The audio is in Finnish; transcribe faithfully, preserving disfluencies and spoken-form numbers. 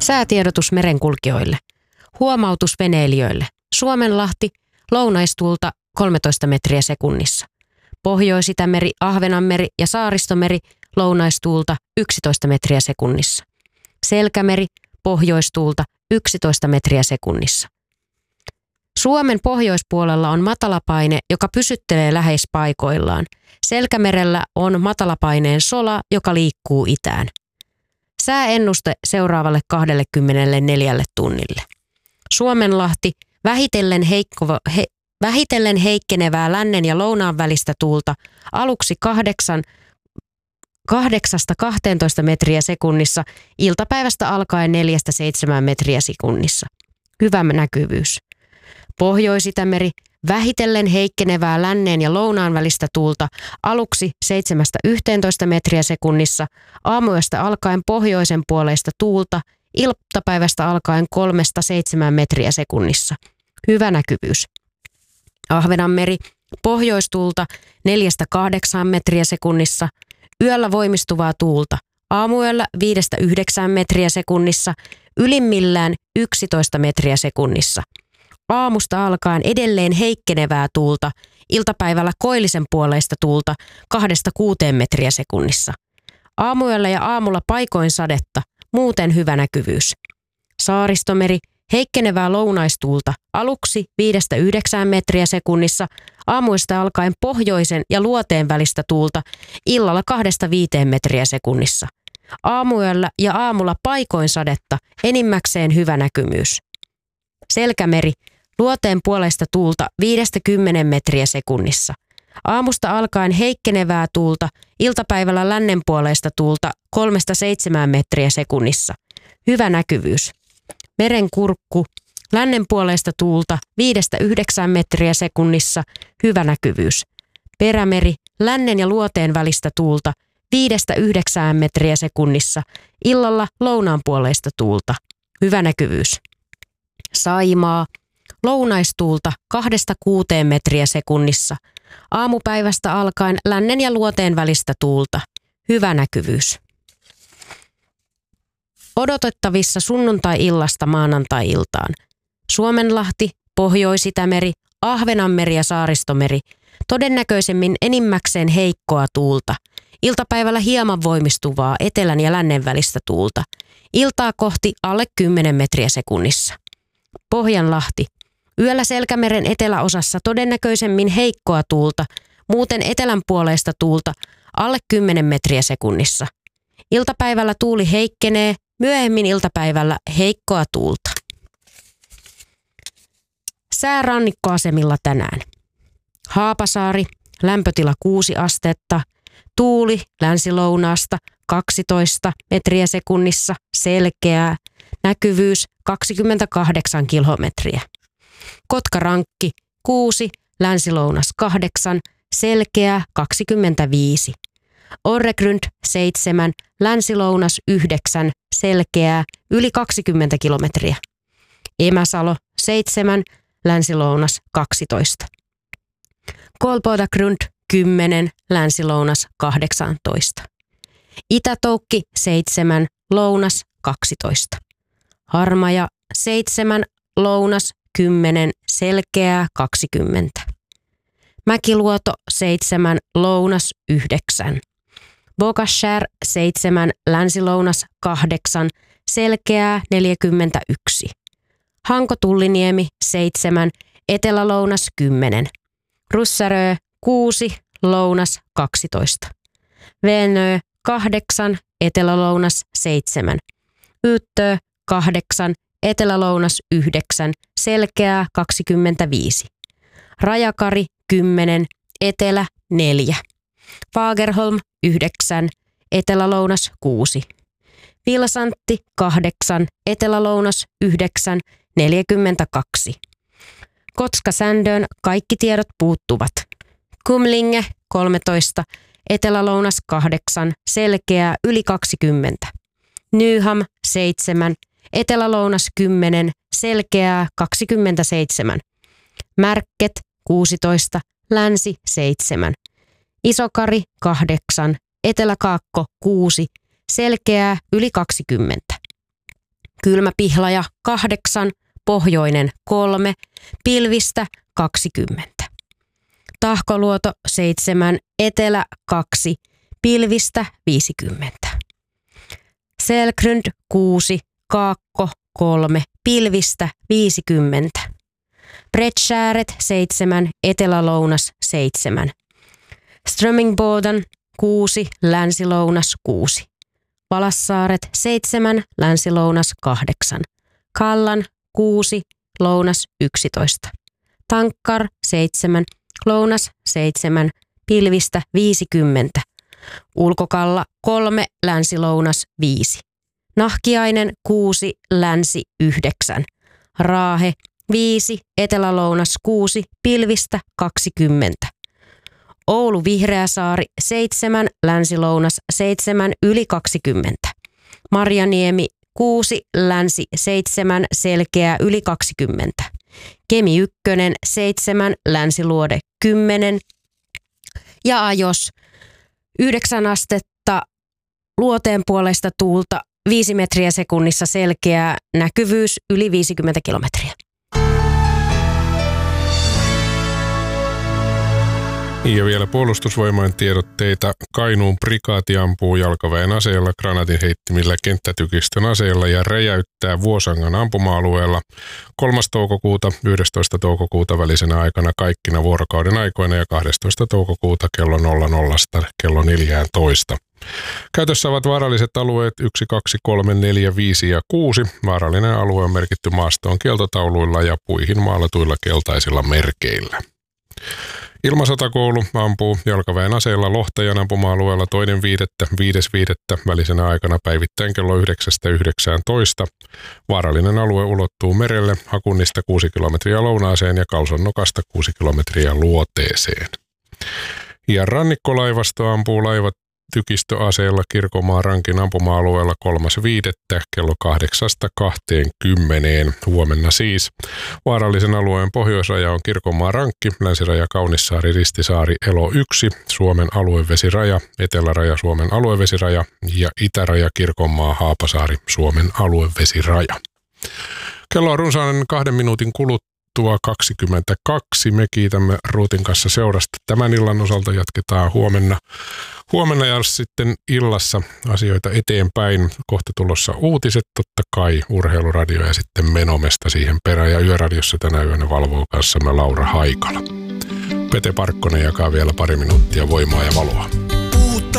Säätiedotus merenkulkijoille. Huomautus veneilijöille. Suomenlahti, lounaistuulta kolmetoista metriä sekunnissa. Pohjois-Itämeri, Ahvenanmeri ja Saaristomeri, lounaistuulta yksitoista metriä sekunnissa. Selkämeri, pohjoistuulta yksitoista metriä sekunnissa. Suomen pohjoispuolella on matalapaine, joka pysyttelee läheispaikoillaan. Selkämerellä on matalapaineen sola, joka liikkuu itään. Sääennuste seuraavalle kaksikymmentäneljä tunnille. Suomenlahti, vähitellen, heikko, he, vähitellen heikkenevää lännen ja lounaan välistä tuulta, aluksi kahdeksan, kahdeksasta kahteentoista metriä sekunnissa, iltapäivästä alkaen neljästä seitsemään metriä sekunnissa. Hyvä näkyvyys. Pohjois-Itämeri, vähitellen heikkenevää lännen ja lounaan välistä tuulta, aluksi seitsemästä yhteentoista metriä sekunnissa, aamuyöstä alkaen pohjoisen puoleista tuulta, iltapäivästä alkaen kolmesta seitsemään metriä sekunnissa. Hyvä näkyvyys. Ahvenanmeri, pohjoistuulta neljästä kahdeksaan metriä sekunnissa, yöllä voimistuvaa tuulta, aamuyöllä viidestä yhdeksään metriä sekunnissa, ylimmillään yksitoista metriä sekunnissa. Aamusta alkaen edelleen heikkenevää tuulta, iltapäivällä koillisen puoleista tuulta kahdesta kuuteen metriä sekunnissa. Aamuyöllä ja aamulla paikoin sadetta, muuten hyvä näkyvyys. Saaristomeri, heikkenevää lounaistuulta, aluksi viidestä yhdeksään metriä sekunnissa, aamuista alkaen pohjoisen ja luoteen välistä tuulta, illalla kahdesta viiteen metriä sekunnissa. Aamuyöllä ja aamulla paikoin sadetta, enimmäkseen hyvä näkymyys. Selkämeri, luoteen puoleista tuulta viidestä kymmeneen metriä sekunnissa. Aamusta alkaen heikkenevää tuulta, iltapäivällä lännen puoleista tuulta kolmesta seitsemään metriä sekunnissa. Hyvä näkyvyys. Merenkurkku, lännen puoleista tuulta viidestä yhdeksään metriä sekunnissa. Hyvä näkyvyys. Perämeri, lännen ja luoteen välistä tuulta viidestä yhdeksään metriä sekunnissa. Illalla lounaan puoleista tuulta. Hyvä näkyvyys. Saimaa, lounaistuulta kahdesta kuuteen metriä sekunnissa. Aamupäivästä alkaen lännen ja luoteen välistä tuulta. Hyvä näkyvyys. Odotettavissa sunnuntai-illasta maanantai-iltaan. Suomenlahti, Pohjois-Itämeri, Ahvenanmeri ja Saaristomeri. Todennäköisemmin enimmäkseen heikkoa tuulta. Iltapäivällä hieman voimistuvaa etelän ja lännen välistä tuulta. Iltaa kohti alle kymmenen metriä sekunnissa. Pohjanlahti. Yöllä Selkämeren eteläosassa todennäköisemmin heikkoa tuulta, muuten etelän puoleista tuulta alle kymmenen metriä sekunnissa. Iltapäivällä tuuli heikkenee, myöhemmin iltapäivällä heikkoa tuulta. Sää rannikkoasemilla tänään. Haapasaari, lämpötila kuusi astetta, tuuli länsilounaasta kaksitoista metriä sekunnissa, selkeää, näkyvyys kaksikymmentäkahdeksan kilometriä. Kotkarankki kuusi, länsilounas kahdeksan, selkeää kaksikymmentäviisi. Orregrund seitsemän, länsilounas yhdeksän, selkeää yli kaksikymmentä kilometriä. Emäsalo seitsemän, länsilounas kaksitoista. Kolpodagrund kymmenen, länsilounas kahdeksantoista. Itätoukki seitsemän, lounas kaksitoista. Harmaja seitsemän, lounas kymmenen, selkeää kaksikymmentä. Mäkiluoto seitsemän, lounas yhdeksän. Bogashär seitsemän, länsilounas kahdeksan, selkeää neljäkymmentäyksi. Hanko-Tulliniemi seitsemän, etelälounas kymmenen. Russarö kuusi, lounas kaksitoista. Venö kahdeksan, etelälounas seitsemän. Yttö kahdeksan, etelälounas yhdeksän, selkeää kaksikymmentäviisi. Rajakari kymmenen, etelä neljä. Fagerholm yhdeksän, etelälounas kuusi. Vilsantti kahdeksan, etelälounas yhdeksän, neljäkymmentäkaksi. Kotka-Sändön kaikki tiedot puuttuvat. Kumlinge kolmetoista, etelälounas kahdeksan, selkeää yli kaksikymmentä. Nyham seitsemän, etelälounas kymmenen, selkeää kaksikymmentäseitsemän. Märket kuusitoista, länsi seitsemän. Isokari kahdeksan, eteläkaakko kuusi, selkeää yli kaksikymmentä. Kylmäpihlaja kahdeksan, pohjoinen kolme, pilvistä kaksikymmentä. Tahkoluoto seitsemän, etelä kaksi, pilvistä viisikymmentä. Selkrund kuusi, kaakko kolme, pilvistä viisikymmentä. Bredskääret seitsemän, etelä-lounas seitsemän. Strömingboden kuusi, länsi-lounas kuusi. Valassaaret seitsemän, länsi-lounas kahdeksan. Kallan kuusi, lounas yksitoista. Tankkar seitsemän, lounas seitsemän, pilvistä viisikymmentä. Ulkokalla kolme, länsi-lounas viisi. Nahkiainen kuusi, länsi yhdeksän. Raahe viisi, etelä-lounas kuusi, pilvistä kaksikymmentä. Oulu Vihreäsaari seitsemän, länsi-lounas seitsemän, yli kaksikymmentä. Marjaniemi kuusi, länsi seitsemän, selkeä yli kaksikymmentä. Kemi ykkönen seitsemän, länsiluode kymmenen. Ja Ajos yhdeksän astetta, luoteen puolesta tuulta viisi metriä sekunnissa, selkeää, näkyvyys yli viisikymmentä kilometriä. Ja vielä puolustusvoimain tiedotteita. Kainuun prikaati ampuu jalkaväen aseella, granaatin heittimillä, kenttätykistön aseella ja räjäyttää Vuosangan ampuma-alueella kolmas toukokuuta yhdestoista toukokuuta välisenä aikana kaikkina vuorokauden aikoina ja kahdestoista toukokuuta kello nolla nolla kello neljätoista. Käytössä ovat vaaralliset alueet yksi, kaksi, kolme, neljä, viisi ja kuusi. Vaarallinen alue on merkitty maastoon kieltotauluilla ja puihin maalatuilla keltaisilla merkeillä. Ilmasotakoulu ampuu jalkaväen aseella Lohtajan ampuma-alueella toinen viidettä, viides viidettä välisenä aikana päivittäin kello yhdeksästä yhdeksäntoista. Vaarallinen alue ulottuu merelle Hakunnista kuusi kilometriä lounaaseen ja Kausannokasta kuusi kilometriä luoteeseen. Ja rannikkolaivasto ampuu laivat tykistöaseella Kirkonmaan Rankin ampuma-alueella kolmas viidettä kello kahdeksasta kahteenkymmeneen. Huomenna siis. Vaarallisen alueen pohjoisraja on Kirkonmaan Rankki, länsiraja Kaunissaari, Ristisaari, Elo yksi, Suomen aluevesiraja, eteläraja Suomen aluevesiraja ja itäraja Kirkonmaa, Haapasaari, Suomen aluevesiraja. Kello on runsaan kahden minuutin kuluttua kaksikymmentäkaksi. Me kiitämme Ruutin kanssa seurasta. Tämän illan osalta jatketaan huomenna. Huomenna ja sitten illassa asioita eteenpäin. Kohta tulossa uutiset, totta kai urheiluradio ja sitten Menomesta siihen perään. Ja Yöradiossa tänä yönä valvoo kanssamme Laura Haikala. Pete Parkkonen jakaa vielä pari minuuttia voimaa ja valoa.